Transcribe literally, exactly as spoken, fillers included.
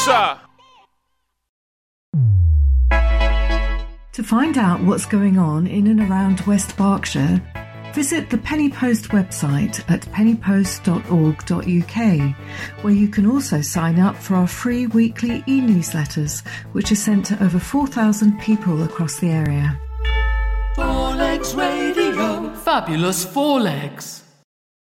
sir. To find out what's going on in and around West Berkshire, visit the Penny Post website at penny post dot org dot U K, where you can also sign up for our free weekly e-newsletters, which are sent to over four thousand people across the area. Four Legs Radio. Fabulous Four Legs.